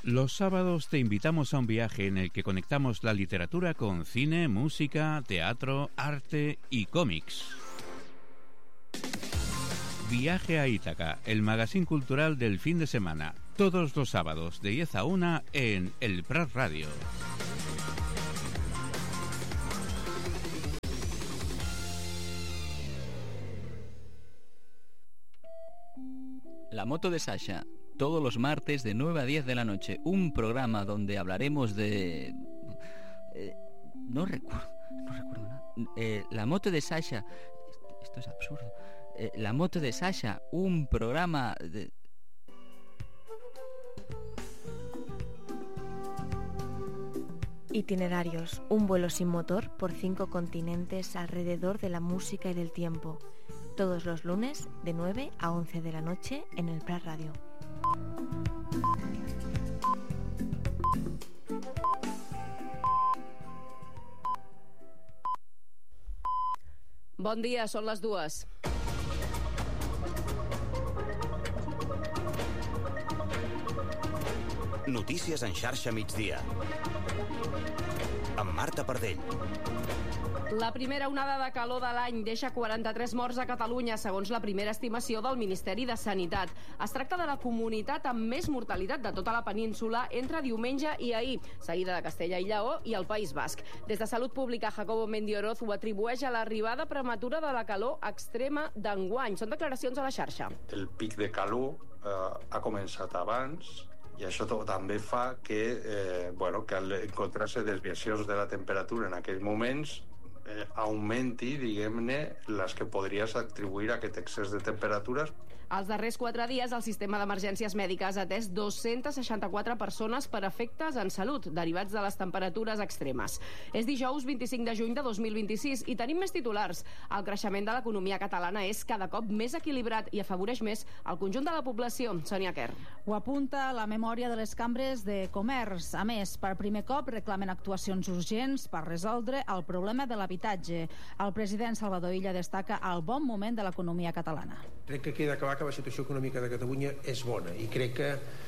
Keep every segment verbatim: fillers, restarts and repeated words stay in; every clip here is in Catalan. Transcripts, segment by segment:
Los sábados te invitamos a un viaje en el que conectamos la literatura con cine, música, teatro, arte y cómics. Viaje a Ítaca, el magazín cultural del fin de semana, todos los sábados de diez a una en El Prat Radio. La moto de Sasha, todos los martes de nueve a diez de la noche, un programa donde hablaremos de... Eh, no recuerdo, no recuerdo nada. Eh, la moto de Sasha, esto es absurdo. Eh, la moto de Sasha, un programa de... Itinerarios, un vuelo sin motor por cinco continentes alrededor de la música y del tiempo. Todos los lunes de nueve a once de la noche en el Prat Radio. Bon dia, són les dues. Notícies en xarxa migdia. Amb Marta Pardell. La primera onada de calor de l'any deixa quaranta-tres morts a Catalunya, segons la primera estimació del Ministeri de Sanitat. Es tracta de la comunitat amb més mortalitat de tota la península entre diumenge i ahir, seguida de Castella i Lleó i el País Basc. Des de Salut Pública, Jacobo Mendioroz ho atribueix a l'arribada prematura de la calor extrema d'enguany. Són declaracions a la xarxa. El pic de calor eh, ha començat abans, i això també fa que, eh, bueno, que al encontrar-se desviacions de la temperatura en aquells moments eh, augmenti, diguem-ne, les que podries atribuir a aquest excés de temperatures. Els darrers quatre dies, el sistema d'emergències mèdiques ha atès dos-centes seixanta-quatre persones per efectes en salut derivats de les temperatures extremes. És dijous vint-i-cinc de juny de dos mil vint-i-sis i tenim més titulars. El creixement de l'economia catalana és cada cop més equilibrat i afavoreix més el conjunt de la població. Sònia Quer. Ho apunta la memòria de les cambres de comerç. A més, per primer cop reclamen actuacions urgents per resoldre el problema de l'habitatge. El president Salvador Illa destaca el bon moment de l'economia catalana. Crec que queda clar que la situació econòmica de Catalunya és bona i crec que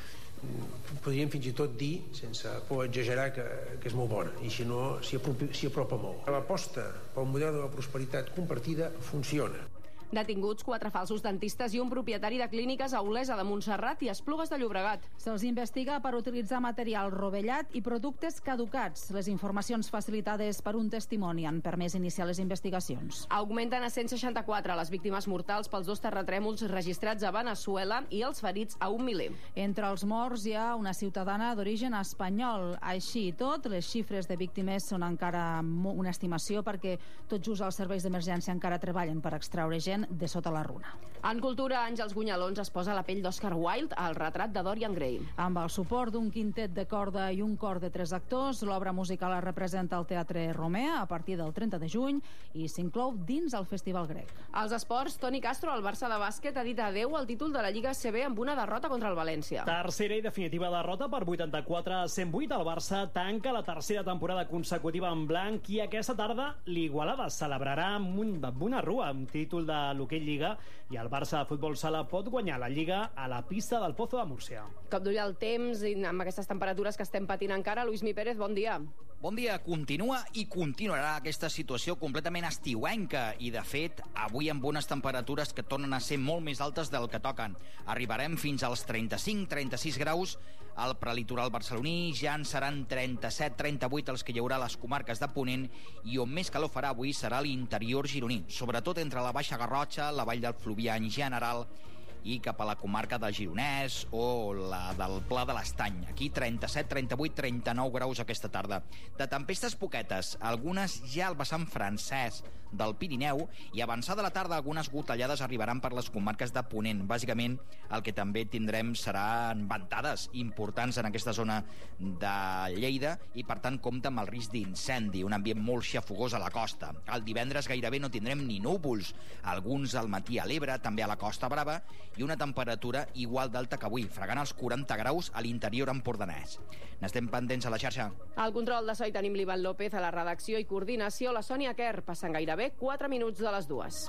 podríem fins i tot dir, sense por exagerar, que, que és molt bona i si no s'hi apropa, s'hi apropa molt. L'aposta pel model de la prosperitat compartida funciona. Detinguts quatre falsos dentistes i un propietari de clíniques a Olesa de Montserrat i Esplugues de Llobregat. Se'ls investiga per utilitzar material rovellat i productes caducats. Les informacions facilitades per un testimoni han permès iniciar les investigacions. Augmenten a cent seixanta-quatre les víctimes mortals pels dos terratrèmols registrats a Veneçuela i els ferits a un miler. Entre els morts hi ha una ciutadana d'origen espanyol. Així i tot, les xifres de víctimes són encara una estimació perquè tot just els serveis d'emergència encara treballen per extraure gent de sota la runa. En cultura, Àngels Gunyalons es posa la pell d'Oscar Wilde al retrat de Dorian Gray. Amb el suport d'un quintet de corda i un cor de tres actors, l'obra musical es representa al Teatre Romea a partir del trenta de juny i s'inclou dins el Festival Grec. Als esports, Toni Castro, el Barça de bàsquet, ha dit adeu al títol de la Lliga A C B amb una derrota contra el València. Tercera i definitiva derrota per vuitanta-quatre a cent vuit. El Barça tanca la tercera temporada consecutiva en blanc i aquesta tarda l'Igualada celebrarà amb, un, amb una rua, un títol de l'hoquei Lliga, i el Barça de futbol sala pot guanyar la Lliga a la pista del Pozo de Múrcia. Cop d'ull al temps i amb aquestes temperatures que estem patint encara. Lluís Mi Pérez, bon dia. Bon dia. Continua i continuarà aquesta situació completament estiuenca i, de fet, avui amb unes temperatures que tornen a ser molt més altes del que toquen. Arribarem fins als trenta-cinc trenta-sis graus al prelitoral barceloní, ja en seran trenta-set trenta-vuit els que hi haurà a les comarques de Ponent, i on més calor farà avui serà l'interior gironí, sobretot entre la Baixa Garrotxa, la Vall del Fluvià en general i cap a la comarca del Gironès o la del Pla de l'Estany. Aquí trenta-set, trenta-vuit, trenta-nou graus aquesta tarda. De tempestes poquetes, algunes ja al vessant francès del Pirineu, i avançada la tarda algunes gotellades arribaran per les comarques de Ponent. Bàsicament el que també tindrem seran ventades importants en aquesta zona de Lleida i per tant compta amb el risc d'incendi, un ambient molt xafogós a la costa. El divendres gairebé no tindrem ni núvols, alguns al matí a l'Ebre, també a la Costa Brava, i una temperatura igual d'alta que avui, fregant els quaranta graus a l'interior empordanès. N'estem pendents a la xarxa. Al control de so hi tenim l'Ivan López, a la redacció i coordinació la Sònia Quer. Passen gairebé quatre minuts de les dues.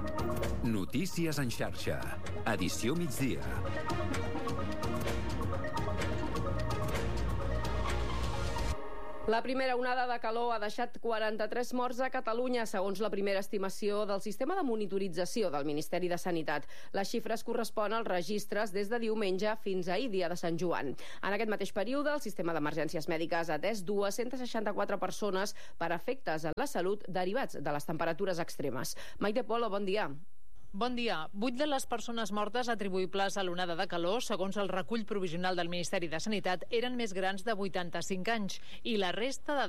Notícies en xarxa. Edició migdia. La primera onada de calor ha deixat quaranta-tres morts a Catalunya, segons la primera estimació del sistema de monitorització del Ministeri de Sanitat. Les xifres corresponen als registres des de diumenge fins ahir, dia de Sant Joan. En aquest mateix període, el sistema d'emergències mèdiques ha atès dues-centes seixanta-quatre persones per efectes en la salut derivats de les temperatures extremes. Maite Polo, bon dia. Bon dia. Vuit de les persones mortes atribuïbles a l'onada de calor, segons el recull provisional del Ministeri de Sanitat, eren més grans de vuitanta-cinc anys i la resta de